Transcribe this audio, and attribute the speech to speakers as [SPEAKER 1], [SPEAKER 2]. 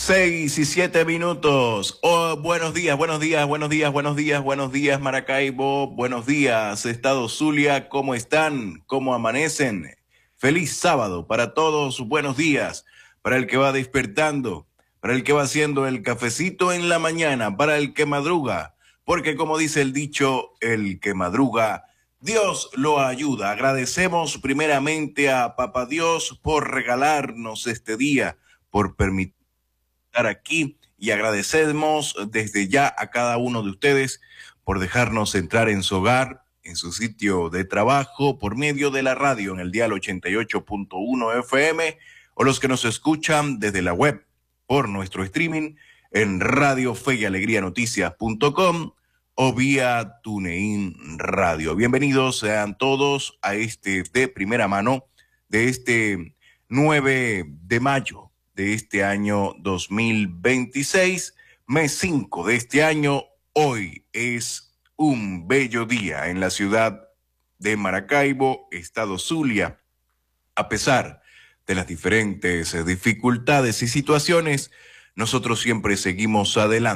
[SPEAKER 1] 6:07. Oh, buenos días, buenos días, buenos días, buenos días, buenos días, Maracaibo. Buenos días, Estado Zulia. ¿Cómo están? ¿Cómo amanecen? Feliz sábado para todos. Buenos días para el que va despertando, para el que va haciendo el cafecito en la mañana, para el que madruga. Porque como dice el dicho, el que madruga, Dios lo ayuda. Agradecemos primeramente a Papá Dios por regalarnos este día, por permitir estar aquí, y agradecemos desde ya a cada uno de ustedes por dejarnos entrar en su hogar, en su sitio de trabajo, por medio de la radio en el dial 88.1 FM, o los que nos escuchan desde la web por nuestro streaming en Radio Fe y Alegría Noticias.com o vía TuneIn Radio. Bienvenidos sean todos a este de primera mano de este 9 de mayo de este año 2026, mes 5 de este año. Hoy es un bello día en la ciudad de Maracaibo, Estado Zulia. A pesar de las diferentes dificultades y situaciones, nosotros siempre seguimos adelante.